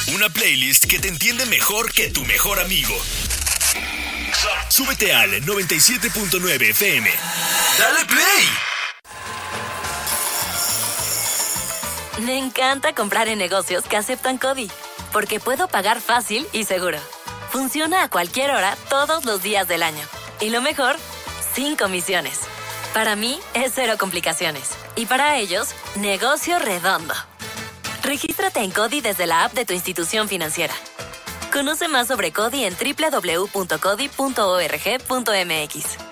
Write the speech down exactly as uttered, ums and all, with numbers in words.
Una playlist que te entiende mejor que tu mejor amigo. Súbete al noventa y siete punto nueve F M. ¡Dale play! Me encanta comprar en negocios que aceptan CODI, porque puedo pagar fácil y seguro. Funciona a cualquier hora, todos los días del año. Y lo mejor, sin comisiones. Para mí, es cero complicaciones. Y para ellos, negocio redondo. Regístrate en CODI desde la app de tu institución financiera. Conoce más sobre CODI en doble u doble u doble u punto codi punto org punto m x.